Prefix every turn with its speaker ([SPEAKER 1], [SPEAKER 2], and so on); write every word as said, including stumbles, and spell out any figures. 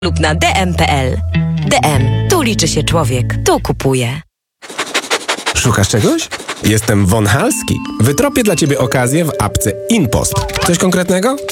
[SPEAKER 1] lub na d m kropka p l. D M. Tu liczy się człowiek. Tu kupuje.
[SPEAKER 2] Szukasz czegoś? Jestem Von Halski. Wytropię dla Ciebie okazję w apce InPost. Coś konkretnego?